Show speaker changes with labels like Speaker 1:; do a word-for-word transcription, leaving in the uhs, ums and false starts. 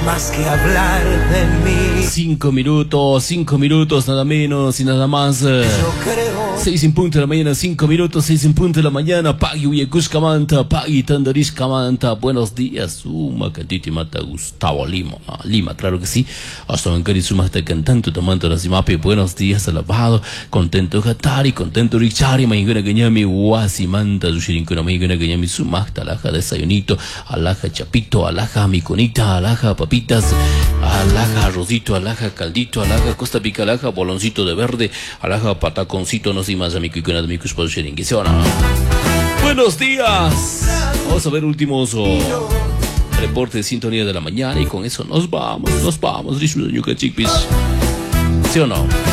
Speaker 1: más que hablar de mí.
Speaker 2: Cinco minutos, cinco minutos, nada menos y nada más.
Speaker 1: Yo creo.
Speaker 2: Seis en punto de la mañana, cinco minutos, seis en punto de la mañana. Pagi Uyekushkamanta, Pagi Tandarishkamanta. Buenos días, Suma, Cantiti Mata Gustavo Lima. Ah, Lima, claro que sí. Hasta Mancari Suma está cantando, tomando la zimape. Buenos días, alabado. Contento Hatari, contento Richari, Maiguna Ganyami, Wasimanta, Zushirinkuna, Maiguna Ganyami, Sumachta, Alaja Desayunito, Alaja Chapito, Alaja Miconita, Alaja Papitas, Alaja Arrocito, Alaja Caldito, Alaja Costa Pica, Alaja Boloncito de Verde, Alaja Pataconcito, no sé más, amigo y con amigos por Sheringuisiona. Buenos días. Vamos a ver últimos oh, reportes de sintonía de la mañana y con eso nos vamos, nos vamos. ¿Sí o no?